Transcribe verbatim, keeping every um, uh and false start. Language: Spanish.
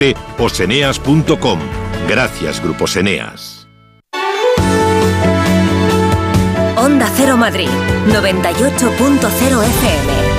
o seneas punto com. Gracias, Grupo Seneas. Onda Cero Madrid, noventa y ocho punto cero F M.